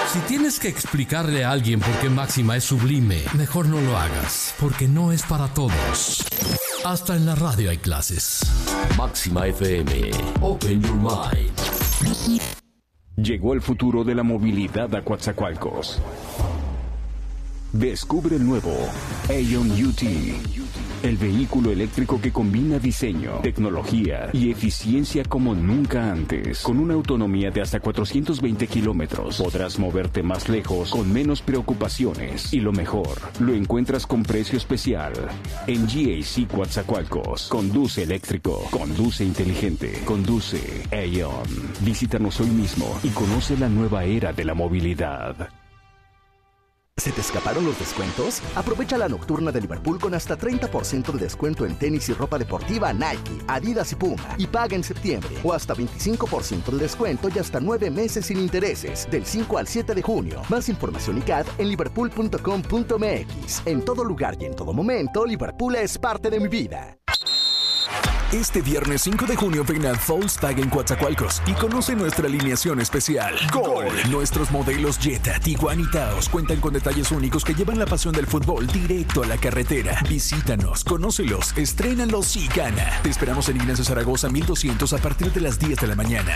Si tienes que explicarle a alguien por qué Máxima es sublime, mejor no lo hagas, porque no es para todos. Hasta en la radio hay clases. Máxima FM. Open your mind. Llegó el futuro de la movilidad a Coatzacoalcos. Descubre el nuevo Aion UT, el vehículo eléctrico que combina diseño, tecnología y eficiencia como nunca antes. Con una autonomía de hasta 420 kilómetros, podrás moverte más lejos con menos preocupaciones. Y lo mejor, lo encuentras con precio especial en GAC Coatzacoalcos. Conduce eléctrico, conduce inteligente, conduce Aion. Visítanos hoy mismo y conoce la nueva era de la movilidad. ¿Se te escaparon los descuentos? Aprovecha la nocturna de Liverpool con hasta 30% de descuento en tenis y ropa deportiva Nike, Adidas y Puma. Y paga en septiembre. O hasta 25% de descuento y hasta 9 meses sin intereses. Del 5 al 7 de junio. Más información y CAD en liverpool.com.mx. En todo lugar y en todo momento, Liverpool es parte de mi vida. Este viernes 5 de junio ven a Volkswagen Coatzacoalcos y conoce nuestra alineación especial. ¡Gol! Nuestros modelos Jetta, Tiguan y Taos cuentan con detalles únicos que llevan la pasión del fútbol directo a la carretera. Visítanos, conócelos, estrénalos y gana. Te esperamos en Ignacio Zaragoza 1200 a partir de las 10 de la mañana.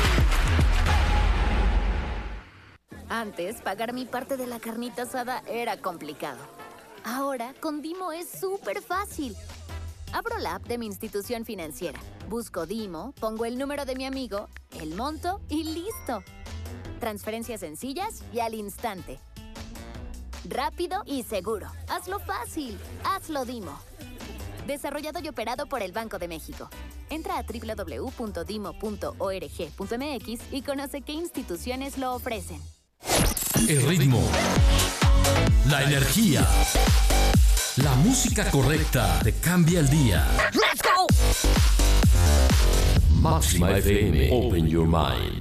Antes, pagar mi parte de la carnita asada era complicado. Ahora, con Dimo es súper fácil. Abro la app de mi institución financiera, busco Dimo, pongo el número de mi amigo, el monto y ¡listo! Transferencias sencillas y al instante. Rápido y seguro. Hazlo fácil. Hazlo Dimo. Desarrollado y operado por el Banco de México. Entra a www.dimo.org.mx y conoce qué instituciones lo ofrecen. El ritmo, la energía, la música correcta te cambia el día. ¡Let's go! Máxima FM, open your mind.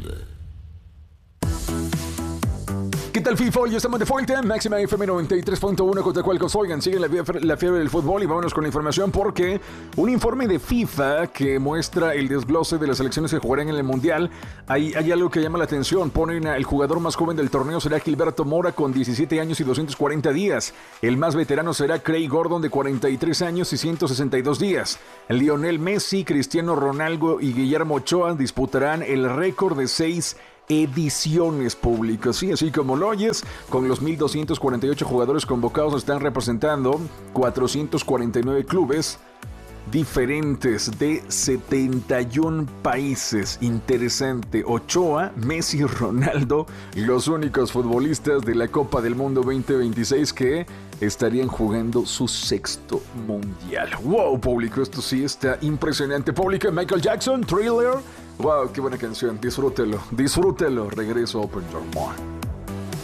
¿Qué tal, FIFA? Ya estamos de vuelta. Máxima FM 93.1 Coatzacoalcos. Oigan, sigue la fiebre del fútbol y vámonos con la información porque un informe de FIFA que muestra el desglose de las selecciones que jugarán en el Mundial. Hay algo que llama la atención. Ponen el jugador más joven del torneo será Gilberto Mora con 17 años y 240 días. El más veterano será Craig Gordon de 43 años y 162 días. Lionel Messi, Cristiano Ronaldo y Guillermo Ochoa disputarán el récord de 6 ediciones públicas, sí, así como lo oyes, con los 1,248 jugadores convocados están representando 449 clubes diferentes de 71 países. Interesante. Ochoa, Messi, Ronaldo, los únicos futbolistas de la Copa del Mundo 2026 que estarían jugando su sexto mundial. Wow, público, esto sí está impresionante. Público, Michael Jackson, Thriller. Wow, qué buena canción. Disfrútelo. Regreso a Open Your Mind.